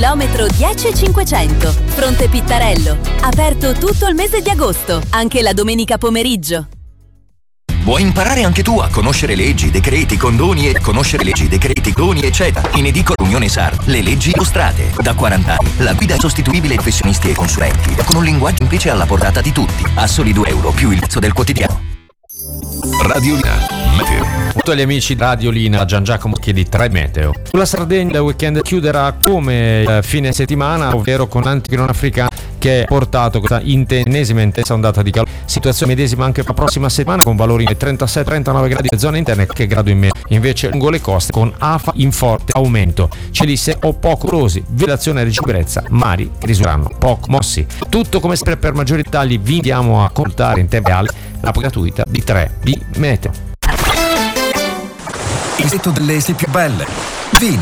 chilometro 10,500. Fronte Pittarello. Aperto tutto il mese di agosto, anche la domenica pomeriggio. Vuoi imparare anche tu a conoscere leggi, decreti, condoni eccetera? In edicola Unione Sarda, le leggi illustrate. Da 40 anni, la guida sostituibile ai professionisti e consulenti, con un linguaggio semplice alla portata di tutti, a soli €2 più il prezzo del quotidiano. Radiolina Meteo. Tutti gli amici di Radiolina, Gian Giacomo chiedi 3 meteo. Sulla Sardegna il weekend chiuderà come fine settimana, ovvero con l'anticiclone africano che ha portato questa ennesima intensa ondata di calore. Situazione medesima anche per la prossima settimana, con valori di 37-39 gradi nelle zone interne e qualche grado in meno invece lungo le coste, con afa in forte aumento, cieli o poco nuvolosi, velazione e riccibrezza, mari che risulteranno poco mossi. Tutto come sempre. Per maggiori dettagli vi invitiamo a consultare in tempo reale l'app gratuita di 3B Meteo. Il sito delle più belle. Vina.